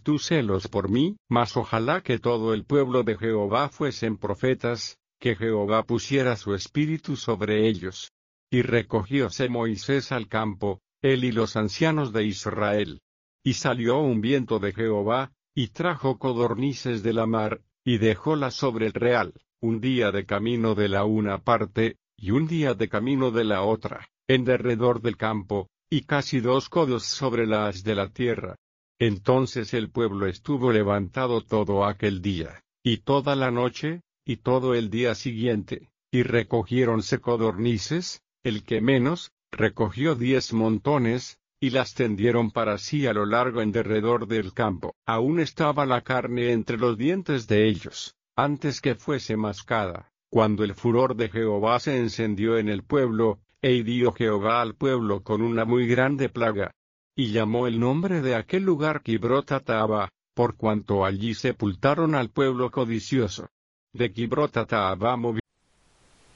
tú celos por mí? Mas ojalá que todo el pueblo de Jehová fuesen profetas, que Jehová pusiera su espíritu sobre ellos. Y recogióse Moisés al campo, él y los ancianos de Israel. Y salió un viento de Jehová, y trajo codornices de la mar, y dejólas sobre el real, un día de camino de la una parte, y un día de camino de la otra, en derredor del campo, y casi 2 codos sobre la haz de la tierra. Entonces el pueblo estuvo levantado todo aquel día, y toda la noche, y todo el día siguiente, y recogiéronse codornices, el que menos, recogió 10 montones, y las tendieron para sí a lo largo en derredor del campo. Aún estaba la carne entre los dientes de ellos, antes que fuese mascada, cuando el furor de Jehová se encendió en el pueblo, e hirió Jehová al pueblo con una muy grande plaga. Y llamó el nombre de aquel lugar Kibrot Hataava, por cuanto allí sepultaron al pueblo codicioso. De Kibrot Hataava movió